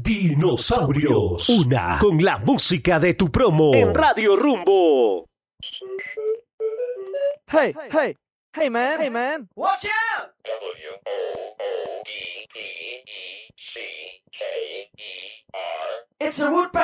Dinosaurios. Una con la música de tu promo. En Radio Rumbo. Hey, hey, hey man, watch out! WOODEECKER. It's a Woodpecker.